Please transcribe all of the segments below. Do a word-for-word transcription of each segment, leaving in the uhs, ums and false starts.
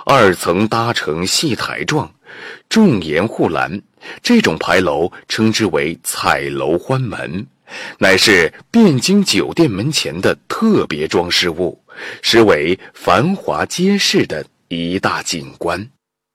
二层搭成戏台状，重檐护栏，这种牌楼称之为彩楼欢门，乃是汴京酒店门前的特别装饰物，实为繁华街市的一大景观。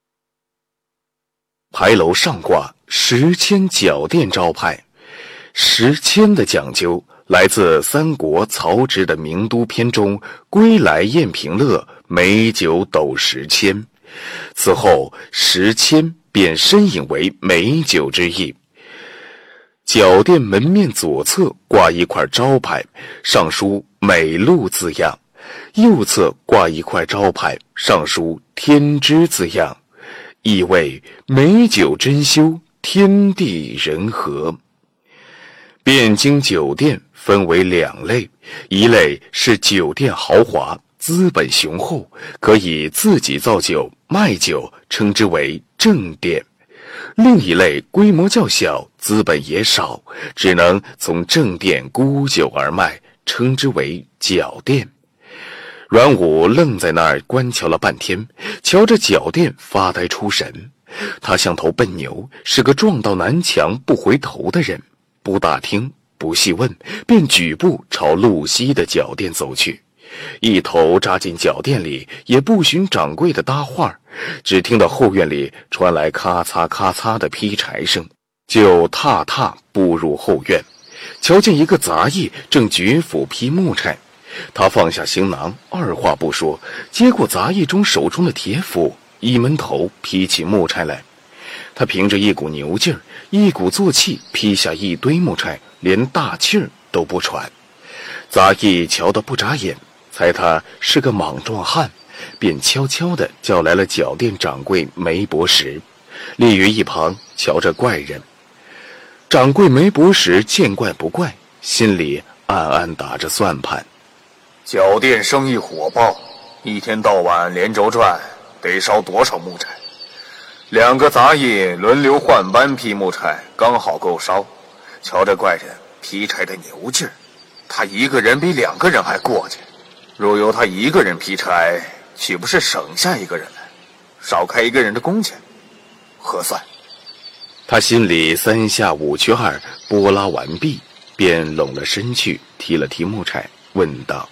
牌楼上挂十千脚店招牌，十千的讲究来自三国曹植的名都篇中归来宴平乐，美酒斗十千，此后十千便深引为美酒之意。脚店门面左侧挂一块招牌，上书美祿字样，右侧挂一块招牌，上书天之字样，意味美酒珍馐，天地人和。汴京酒店分为两类，一类是酒店豪华，资本雄厚，可以自己造酒卖酒，称之为正店；另一类规模较小，资本也少，只能从正店沽酒而卖，称之为脚店。阮武愣在那儿观瞧了半天，瞧着脚店发呆出神。他像头笨牛，是个撞到南墙不回头的人，不打听不细问，便举步朝路西的脚店走去。一头扎进脚店里，也不寻掌柜的搭话，只听到后院里传来咔嚓咔嚓的劈柴声，就踏踏步入后院，瞧见一个杂役正举斧劈木柴。他放下行囊，二话不说，接过杂役中手中的铁斧，一闷头劈起木柴来。他凭着一股牛劲儿，一鼓作气劈下一堆木柴，连大气儿都不喘。杂役瞧得不眨眼，猜他是个莽撞汉，便悄悄地叫来了脚店掌柜梅伯石，立于一旁瞧着怪人。掌柜梅伯石见怪不怪，心里暗暗打着算盘。 脚店生意火爆，一天到晚连轴转，得烧多少木柴？两个杂役轮流换班劈木柴，刚好够烧。瞧这怪人劈柴的牛劲儿，他一个人比两个人还过去。若由他一个人劈柴，岂不是省下一个人来，少开一个人的工钱？合算。 他心里三下五去二拨拉完毕，便拢了身去，提了提木柴，问道：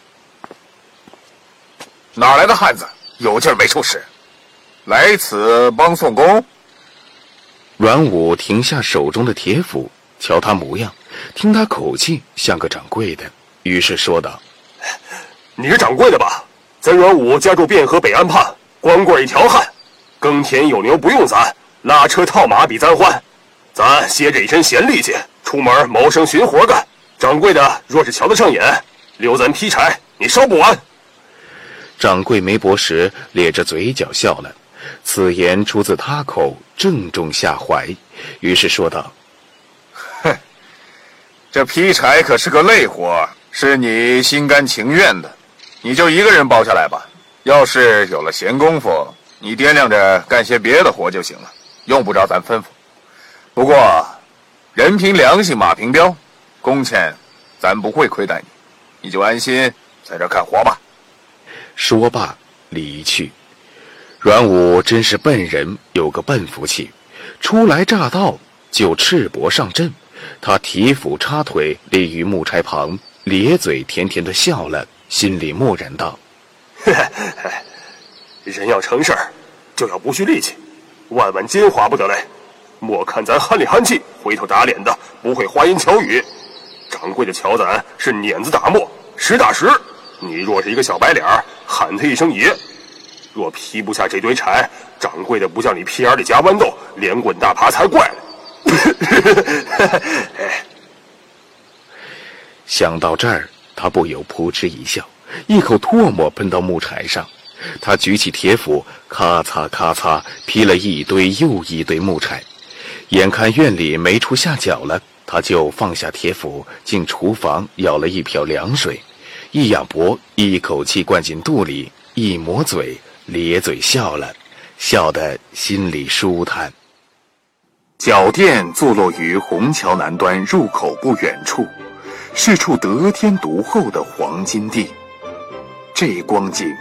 哪来的汉子，有劲儿没处使？来此帮送工？ 阮武停下手中的铁斧，瞧他模样，听他口气像个掌柜的，于是说道： 你是掌柜的吧？咱阮武家住汴河北安畔，光棍一条汉，耕田有牛不用咱，拉车套马比咱欢。咱歇着一身闲力气，出门谋生寻活干。掌柜的若是瞧得上眼，留咱劈柴，你烧不完。 掌柜梅伯石咧着嘴角笑了，此言出自他口，正中下怀，于是说道： 哼，这劈柴可是个累活，是你心甘情愿的，你就一个人包下来吧。要是有了闲工夫，你掂量着干些别的活就行了，用不着咱吩咐。不过人凭良心马凭膘，工钱咱不会亏待你，你就安心在这干活吧。 说罢离去。阮武真是笨人，有个笨福气，初来乍到就赤膊上阵。他提斧插腿立于木柴旁，咧嘴甜甜地笑了，心里默然道： 人要成事儿，就要不蓄力气，万万金划不得嘞。莫看咱憨里憨气，回头打脸的，不会花言巧语。掌柜的瞧咱是碾子打磨，实打实。你若是一个小白脸，喊他一声爷。若劈不下这堆柴，掌柜的不叫你屁眼里夹豌豆，连滚大爬才怪了。 想到这儿，他不由扑哧一笑，一口唾沫喷到木柴上。他举起铁斧，咔嚓咔嚓劈了一堆又一堆木柴。眼看院里没处下脚了，他就放下铁斧，进厨房舀了一瓢凉水，一仰脖，一口气灌进肚里，一抹嘴，咧嘴笑了，笑得心里舒坦。 脚店坐落于虹桥南端入口不远处，是处得天独厚的黄金地。这光景，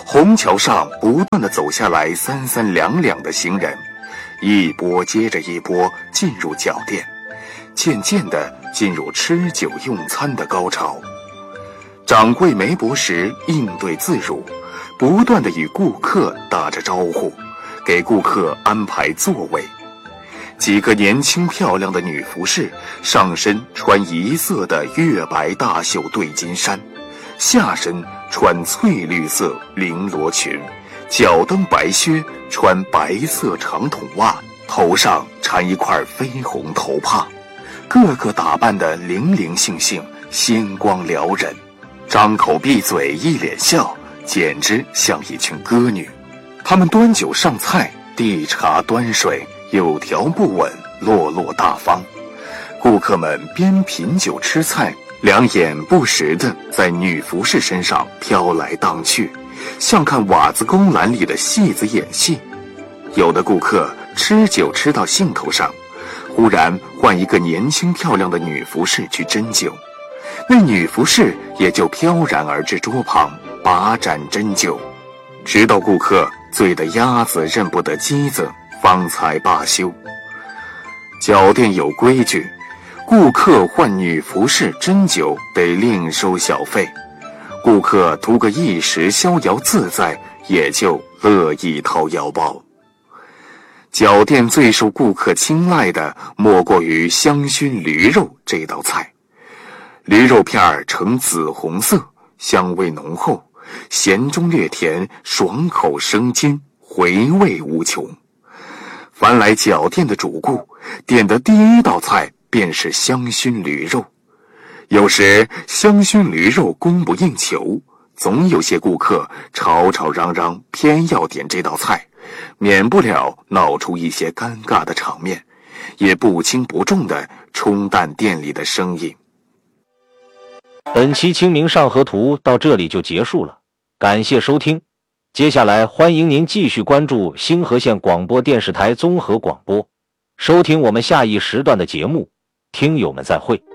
虹桥上不断地走下来三三两两的行人，一波接着一波进入脚店，渐渐地进入吃酒用餐的高潮。掌柜梅伯时应对自如，不断地与顾客打着招呼，给顾客安排座位。几个年轻漂亮的女服侍，上身穿一色的月白大袖对襟衫，下身穿翠绿色绫罗裙，脚蹬白靴，穿白色长筒袜，头上缠一块绯红头帕，个个打扮得零零星星，星光撩人，张口闭嘴一脸笑，简直像一群歌女。她们端酒上菜，递茶端水，有条不紊，落落大方。顾客们边品酒吃菜，两眼不时地在女服侍身上飘来荡去，像看瓦子公栏里的戏子演戏。有的顾客吃酒吃到兴头上，忽然换一个年轻漂亮的女服侍去斟酒，那女服侍也就飘然而至桌旁，把盏斟酒，直到顾客醉得鸭子认不得鸡子，方才罢休。酒店有规矩，顾客换女服侍斟酒得另收小费，顾客图个一时逍遥自在，也就乐意掏腰包。酒店最受顾客青睐的莫过于香熏驴肉这道菜。驴肉片儿呈紫红色，香味浓厚，咸中略甜，爽口生津，回味无穷。凡来酒店的主顾，点的第一道菜便是香熏驴肉。有时香熏驴肉供不应求，总有些顾客吵吵嚷嚷，偏要点这道菜，免不了闹出一些尴尬的场面，也不轻不重地冲淡店里的生意。 本期《清明上河图》到这里就结束了，感谢收听。接下来欢迎您继续关注星河县广播电视台综合广播，收听我们下一时段的节目。听友们再会。